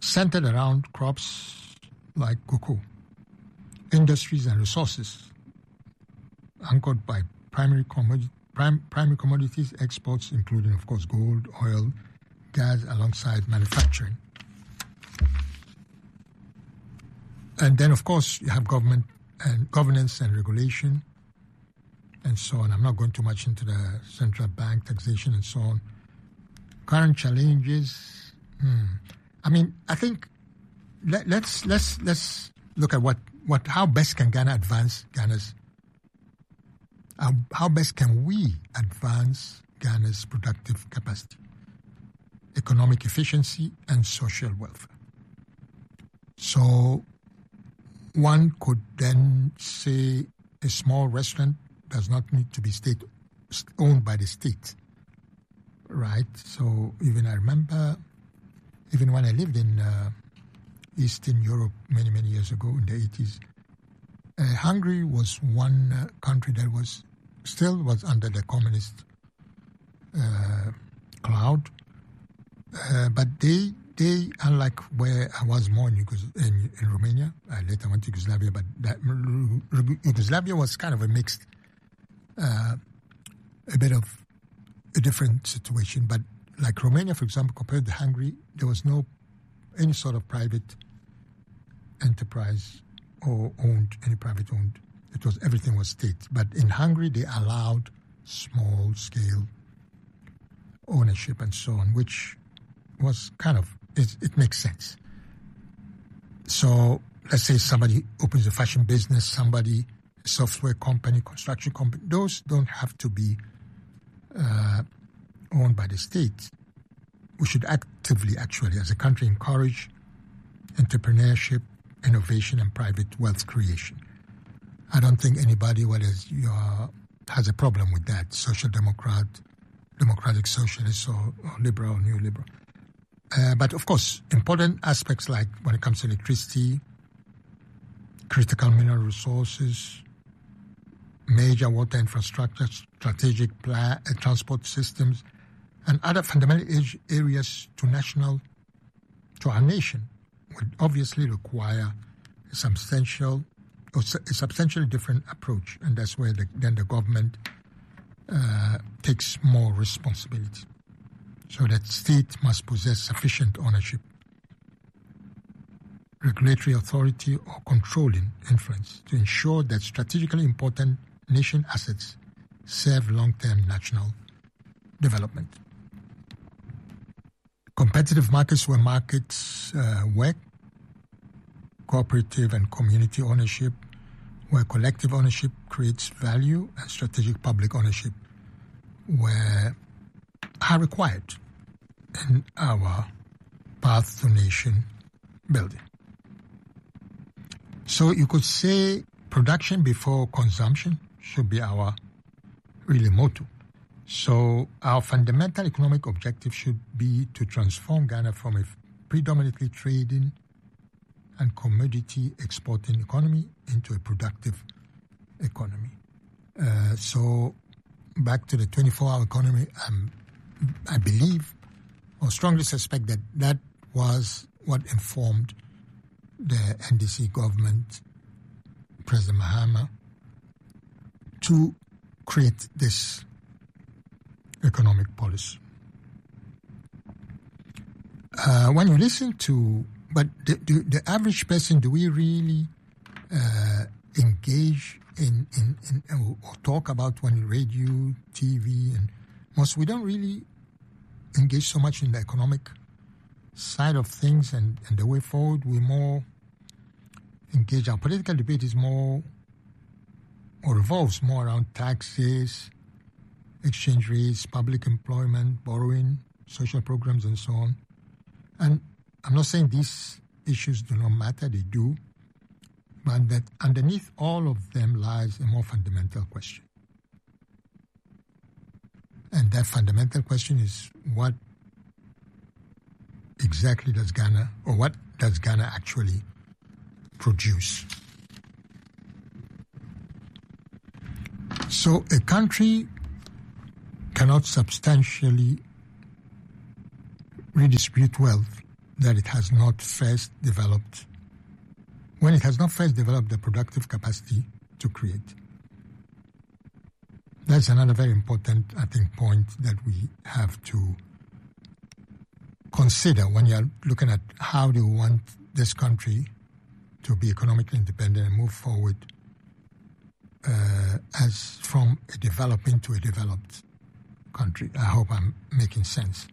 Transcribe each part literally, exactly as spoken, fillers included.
centered around crops like cocoa, industries and resources, anchored by primary commodity, prim, primary commodities exports, including, of course, gold, oil, gas, alongside manufacturing. And then, of course, you have government and governance and regulation and so on. I'm not going too much into the central bank taxation and so on. Current challenges. Hmm. I mean, I think let, let's let's let's look at what, what how best can Ghana advance Ghana's uh, how best can we advance Ghana's productive capacity, economic efficiency, and social welfare. So one could then say a small restaurant does not need to be state owned by the state, right? So even I remember, even when I lived in uh, Eastern Europe many, many years ago in the eighties, uh, Hungary was one uh, country that was still was under the communist uh, cloud, uh, but they they unlike where I was more in, Yugos- in, in Romania. I later went to Yugoslavia, but that, Yugoslavia was kind of a mixed, uh, a bit of a different situation. But like Romania, for example, compared to Hungary, there was no any sort of private enterprise or owned, any private owned. It was everything was state. But in Hungary, they allowed small scale ownership and so on, which was kind of, it, it makes sense. So let's say somebody opens a fashion business, somebody, a software company, construction company, those don't have to be uh, owned by the state. We should actively, actually, as a country, encourage entrepreneurship, innovation, and private wealth creation. I don't think anybody, whether you are, has a problem with that, social democrat, democratic socialist, or, or liberal or neoliberal. Uh, but of course, important aspects like when it comes to electricity, critical mineral resources, major water infrastructure, strategic pla- uh, transport systems, and other fundamental areas to national, to our nation, would obviously require a substantial, or a substantially different approach, and that's where the, then the government uh, takes more responsibility. So that state must possess sufficient ownership, regulatory authority, or controlling influence to ensure that strategically important nation assets serve long-term national development. Competitive markets where markets uh, work, cooperative and community ownership, where collective ownership creates value, and strategic public ownership where are required in our path to nation building. So you could say production before consumption should be our really motto. So our fundamental economic objective should be to transform Ghana from a predominantly trading and commodity exporting economy into a productive economy. Uh, so back to the twenty-four hour economy, um, I believe or strongly suspect that that was what informed the N D C government, President Mahama, to create this economic policy. Uh, when you listen to, but the, the, the average person, do we really uh, engage in, in, in or talk about when radio, T V, and most, we don't really engage so much in the economic side of things and, and the way forward. We more engage, our political debate is more, or revolves more around taxes, exchange rates, public employment, borrowing, social programs, and so on. And I'm not saying these issues do not matter, they do, but that underneath all of them lies a more fundamental question. And that fundamental question is, what exactly does Ghana, or what does Ghana actually produce? So a country cannot substantially redistribute wealth that it has not first developed, when it has not first developed the productive capacity to create. That's another very important, I think, point that we have to consider when you're looking at how do you want this country to be economically independent and move forward uh, as from a developing to a developed country. I hope I'm making sense.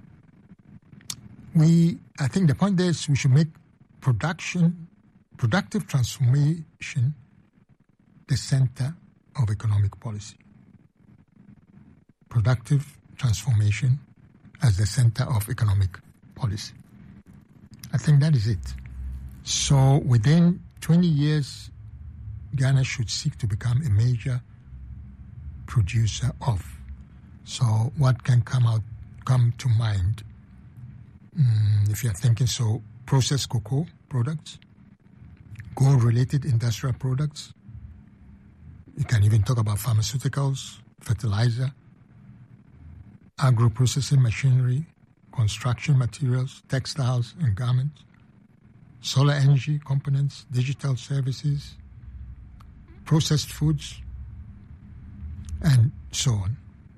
We, I think the point is we should make production, productive transformation the center of economic policy. Productive transformation as the center of economic policy. I think that is it. So within twenty years, Ghana should seek to become a major producer of. So what can come out, come to mind, mm, if you're thinking so, processed cocoa products, gold-related industrial products. You can even talk about pharmaceuticals, fertilizer, agro-processing machinery, construction materials, textiles and garments, solar energy components, digital services, processed foods, and so on.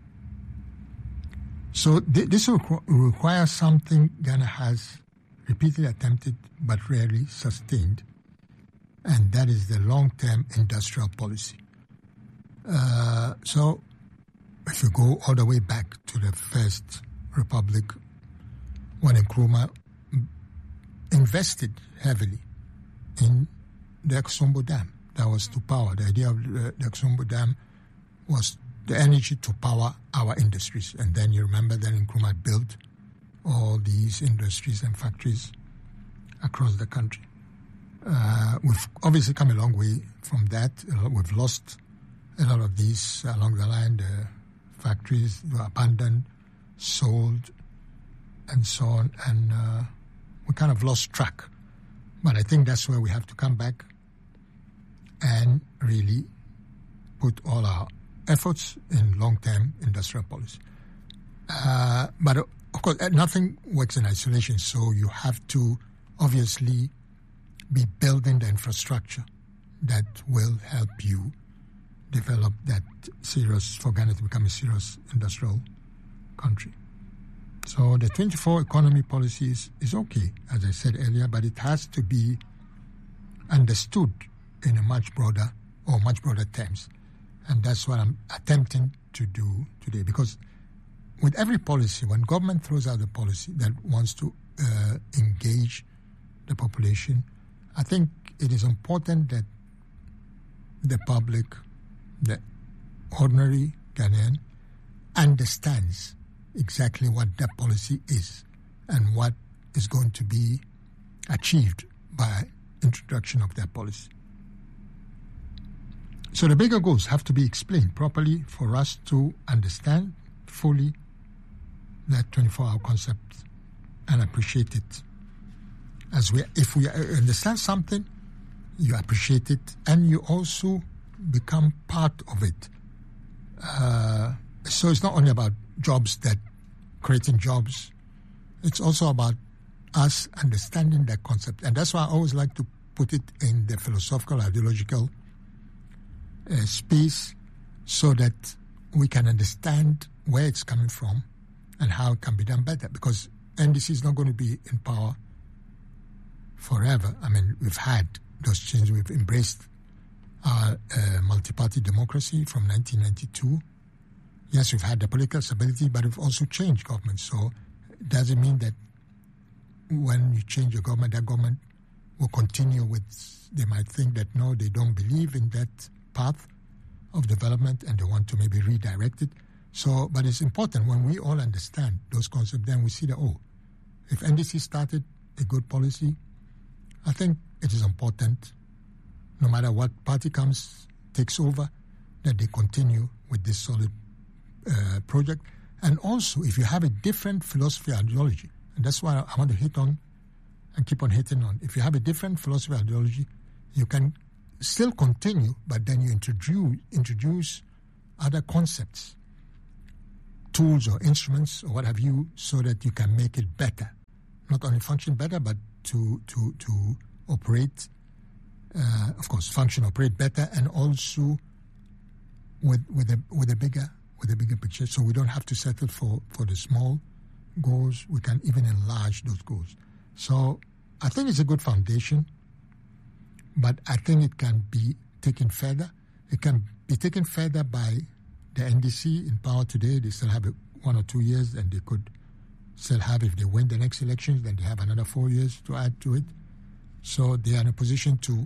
So th- this will requ- require something Ghana has repeatedly attempted but rarely sustained, and that is the long-term industrial policy. Uh, so if you go all the way back to the First Republic, when Nkrumah invested heavily in the Aksumbo Dam, that was to power. The idea of the, the Aksumbo Dam was the energy to power our industries. And then you remember that Nkrumah built all these industries and factories across the country. Uh, we've obviously come a long way from that. We've lost a lot of these along the line. The factories were abandoned, sold, and so on. And uh, we kind of lost track. But I think that's where we have to come back and really put all our efforts in long-term industrial policy. Uh, but uh, of course, nothing works in isolation, so you have to obviously be building the infrastructure that will help you develop that serious, for Ghana to become a serious industrial country. So the twenty-four economy policy is, is okay, as I said earlier, but it has to be understood in a much broader or much broader terms. And that's what I'm attempting to do today. Because with every policy, when government throws out a policy that wants to uh, engage the population, I think it is important that the public, the ordinary Ghanaian, understands exactly what that policy is and what is going to be achieved by introduction of that policy. So the bigger goals have to be explained properly for us to understand fully that twenty-four hour concept and appreciate it. As we, if we understand something, you appreciate it, and you also become part of it. Uh, so it's not only about jobs, that creating jobs. It's also about us understanding that concept. And that's why I always like to put it in the philosophical, ideological uh, space, so that we can understand where it's coming from and how it can be done better. Because N D C is not going to be in power forever. I mean, we've had those changes. We've embraced our uh, multi-party democracy from nineteen ninety-two. Yes, we've had the political stability, but we've also changed government. So it doesn't mean that when you change your government, that government will continue with, they might think that no, they don't believe in that path of development and they want to maybe redirect it. So, but it's important when we all understand those concepts, then we see that, oh, if N D C started a good policy, I think it is important, no matter what party comes, takes over, that they continue with this solid uh, project. And also, if you have a different philosophy, ideology, and that's why I want to hit on and keep on hitting on, if you have a different philosophy, ideology, you can still continue, but then you introduce, introduce other concepts, tools or instruments or what have you, so that you can make it better, not only function better, but to to to operate, uh, of course, function, operate better, and also with with a with a bigger with a bigger picture. So we don't have to settle for, for the small goals. We can even enlarge those goals. So I think it's a good foundation, but I think it can be taken further. It can be taken further by the N D C in power today. They still have one or two years, and they could still have, if they win the next elections, then they have another four years to add to it. So they are in a position to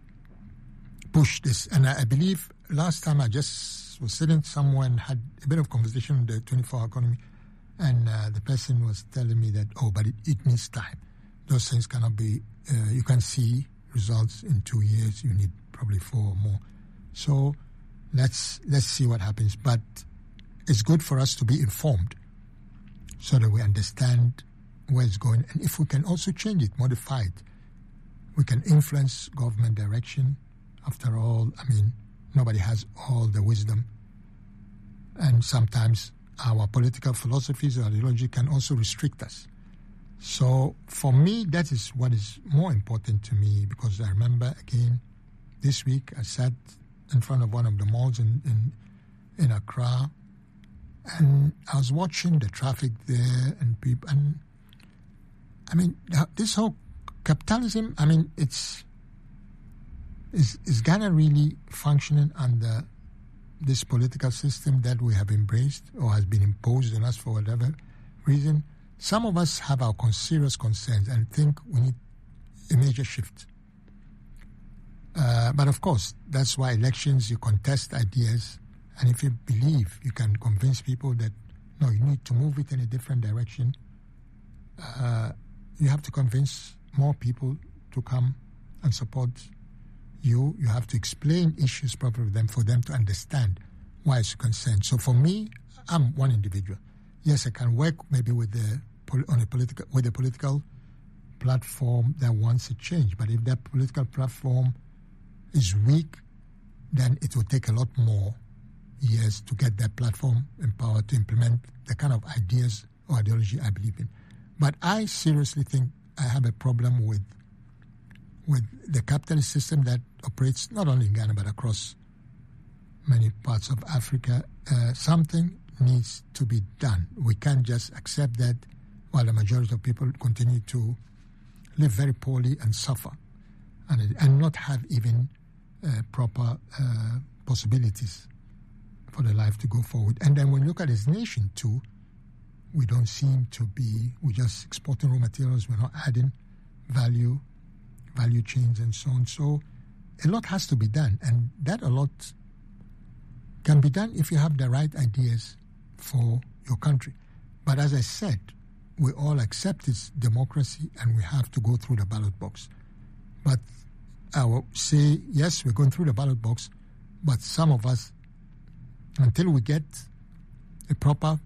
push this. And I, I believe last time I just was sitting somewhere and had a bit of conversation on the twenty-four hour economy, and uh, the person was telling me that, oh, but it, it needs time. Those things cannot be, uh, you can see results in two years. You need probably four or more. So let's let's see what happens. But it's good for us to be informed so that we understand where it's going. And if we can also change it, modify it, we can influence government direction. After all, I mean, nobody has all the wisdom. And sometimes our political philosophies or ideology can also restrict us. So for me, that is what is more important to me, because I remember, again, this week I sat in front of one of the malls in, in, in Accra, and I was watching the traffic there and people, and I mean, this whole capitalism, I mean, it's, is, is Ghana really functioning under this political system that we have embraced or has been imposed on us for whatever reason? Some of us have our serious concerns and think we need a major shift. Uh, but of course, that's why elections, you contest ideas, and if you believe you can convince people that, no, you need to move it in a different direction, uh, you have to convince more people to come and support you. You have to explain issues properly to them for them to understand why it's concerned. So for me, I'm one individual. Yes, I can work maybe with the on a political with a political platform that wants a change, but if that political platform is weak, then it will take a lot more years to get that platform empowered to implement the kind of ideas or ideology I believe in. But I seriously think I have a problem with with the capitalist system that operates not only in Ghana but across many parts of Africa. Uh, something needs to be done. We can't just accept that while the majority of people continue to live very poorly and suffer and, and not have even uh, proper uh, possibilities for their life to go forward. And then when you look at this nation too, we don't seem to be, we're just exporting raw materials, we're not adding value, value chains and so on. So a lot has to be done, and that a lot can be done if you have the right ideas for your country. But as I said, we all accept it's democracy and we have to go through the ballot box. But I will say, yes, we're going through the ballot box, but some of us, until we get a proper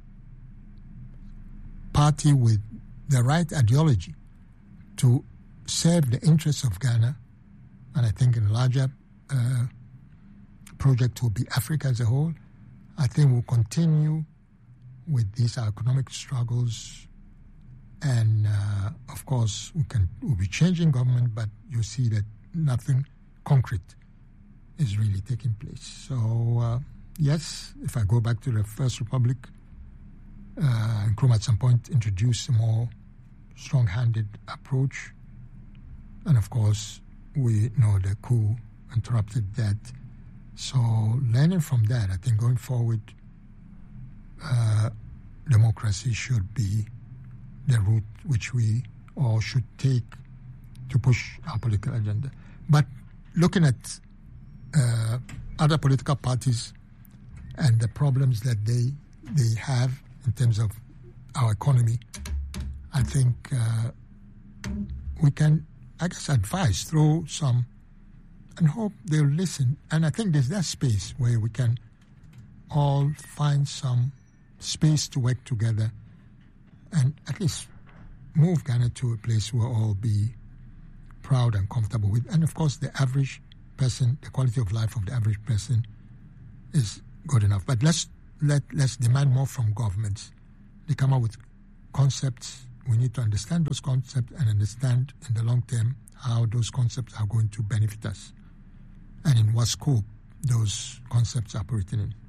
party with the right ideology to serve the interests of Ghana, and I think in a larger uh, project will be Africa as a whole, I think we'll continue with these economic struggles. And uh, of course, we can we'll be changing government, but you see that nothing concrete is really taking place. So uh, yes, if I go back to the First Republic, uh, Nkrumah at some point introduced a more strong-handed approach, and of course, we know the coup interrupted that. So learning from that, I think going forward, uh, democracy should be the route which we all should take to push our political agenda. But looking at uh, other political parties and the problems that they they have in terms of our economy, I think uh, we can, I guess, advise, throw some, and hope they'll listen. And I think there's that space where we can all find some space to work together and at least move Ghana to a place we'll all be proud and comfortable with. And of course, the average person, the quality of life of the average person is good enough. But let's let let's demand more from governments. They come up with concepts we need to understand those concepts and understand in the long term how those concepts are going to benefit us and in what scope those concepts are operating in.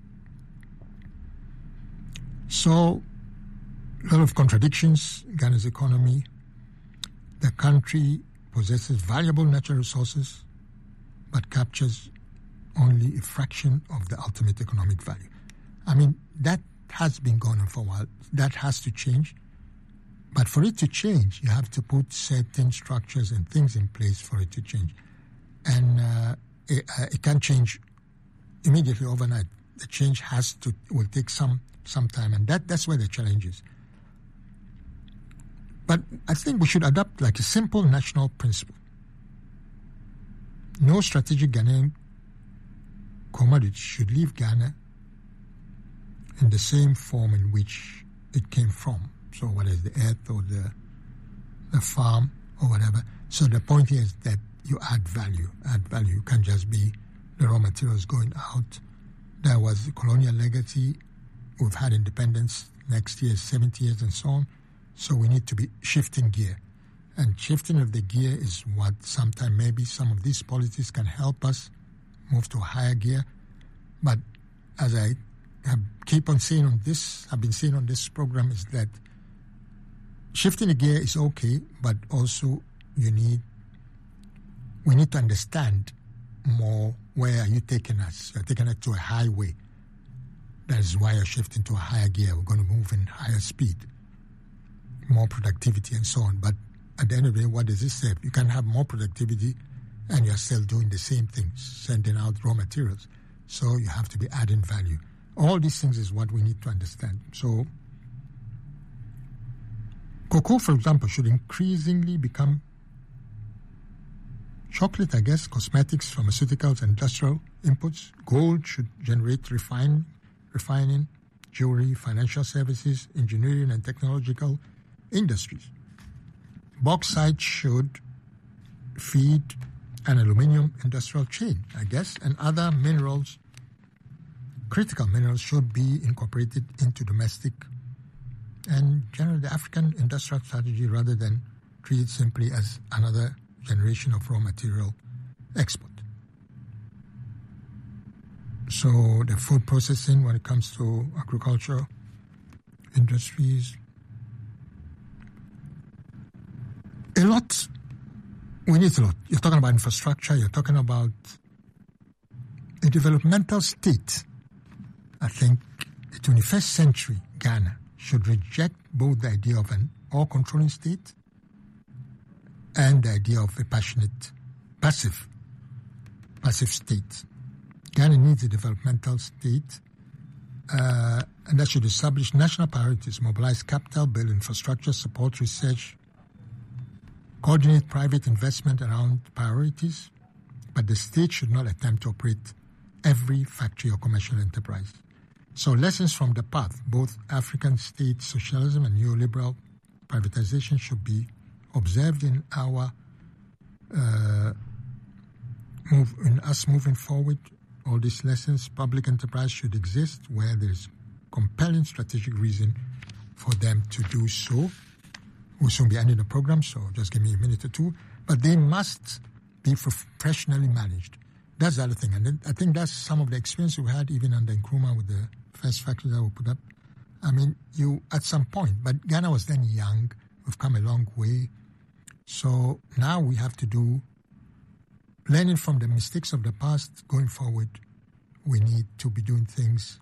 So, a lot of contradictions. Ghana's economy. The country possesses valuable natural resources, but captures only a fraction of the ultimate economic value. I mean, that has been going on for a while. That has to change. But for it to change, you have to put certain structures and things in place for it to change. And uh, it, uh, it can't change immediately overnight. The change has to, will take some some time, and that, that's where the challenge is. But I think we should adopt like a simple national principle. No strategic Ghanaian commodity should leave Ghana in the same form in which it came from. So whether it's the earth or the the farm or whatever. So the point here is that you add value. Add value. You can't just be the raw materials going out. There was the colonial legacy. We've had independence next year, seventy years and so on. So we need to be shifting gear. And shifting of the gear is what sometimes maybe some of these policies can help us move to a higher gear. But as I have keep on saying on this, I've been saying on this program, is that shifting the gear is okay, but also you need, we need to understand more where are you taking us. You're taking it to a highway. That is why you're shifting to a higher gear. We're going to move in higher speed, more productivity and so on. But at the end of the day, what does this say? You can have more productivity and you're still doing the same things, sending out raw materials. So you have to be adding value. All these things is what we need to understand. So cocoa, for example, should increasingly become chocolate, I guess, cosmetics, pharmaceuticals, industrial inputs. Gold should generate refine, refining, jewelry, financial services, engineering and technological industries. Bauxite should feed an aluminium industrial chain, I guess, and other minerals, critical minerals, should be incorporated into domestic and generally the African industrial strategy rather than treat it simply as another generation of raw material export. So the food processing when it comes to agriculture, industries, a lot, we need a lot. You're talking about infrastructure, you're talking about a developmental state. I think the twenty-first century Ghana should reject both the idea of an all-controlling state and the idea of a passionate, passive, passive state. Ghana needs a developmental state, uh, and that should establish national priorities, mobilize capital, build infrastructure, support research, coordinate private investment around priorities, but the state should not attempt to operate every factory or commercial enterprise. So lessons from the past, both African state socialism and neoliberal privatization, should be observed in our uh, move in us moving forward. All these lessons, public enterprise should exist where there is compelling strategic reason for them to do so. We'll soon be ending the program, so just give me a minute or two. But they must be professionally managed. That's the other thing. And I think that's some of the experience we had even under Nkrumah with the first factory that we put up. I mean, you at some point, but Ghana was then young. We've come a long way. So now we have to do, learning from the mistakes of the past, going forward, we need to be doing things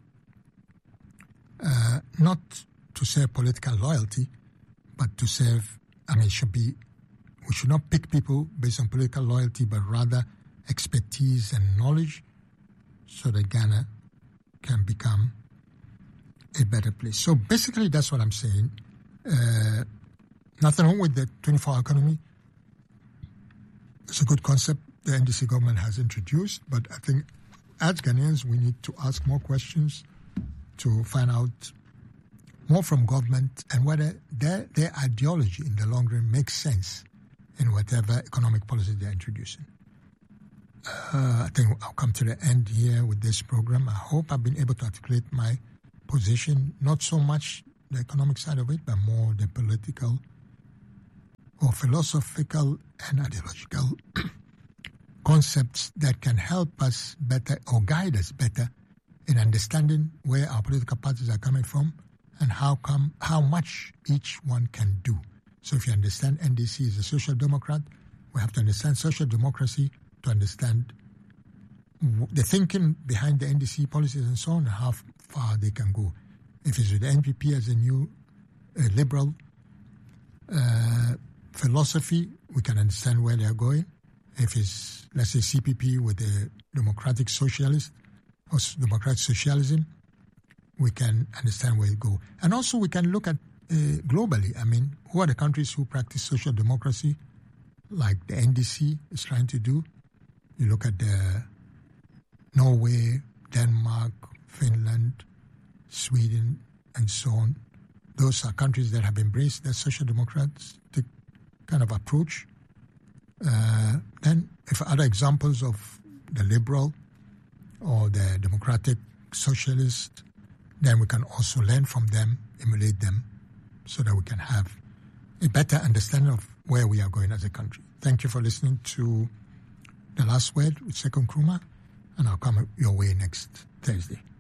uh, not to serve political loyalty, but to serve, I mean, should be, we should not pick people based on political loyalty, but rather expertise and knowledge so that Ghana can become a better place. So basically that's what I'm saying. Uh, nothing wrong with the twenty-four hour economy. It's a good concept the N D C government has introduced, but I think as Ghanaians we need to ask more questions to find out more from government and whether their, their ideology in the long run makes sense in whatever economic policy they're introducing. Uh, I think I'll come to the end here with this program. I hope I've been able to articulate my position, not so much the economic side of it, but more the political or philosophical and ideological concepts that can help us better or guide us better in understanding where our political parties are coming from and how come how much each one can do. So if you understand N D C is a social democrat, we have to understand social democracy to understand the thinking behind the N D C policies and so on, and how far they can go. If it's with the N P P as a new uh, liberal uh, philosophy, we can understand where they are going. If it's, let's say, C P P with the democratic socialist or democratic socialism, we can understand where it go. And also we can look at uh, globally. I mean, who are the countries who practice social democracy, like the N D C is trying to do? You look at the Norway, Denmark, Finland, Sweden, and so on. Those are countries that have embraced that social democratic kind of approach. Uh, then, if other examples of the liberal or the democratic socialist, then we can also learn from them, emulate them, so that we can have a better understanding of where we are going as a country. Thank you for listening to The Last Word with Sekou Nkrumah, and I'll come your way next Thursday.